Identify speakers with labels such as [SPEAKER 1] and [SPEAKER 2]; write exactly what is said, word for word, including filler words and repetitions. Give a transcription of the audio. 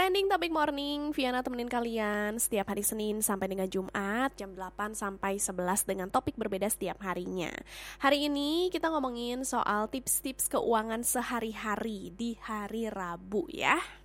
[SPEAKER 1] Trending Topic Morning, Viana temenin kalian setiap hari Senin sampai dengan Jumat jam delapan sampai sebelas dengan topik berbeda setiap harinya. Hari ini kita ngomongin soal tips-tips keuangan sehari-hari di hari Rabu ya.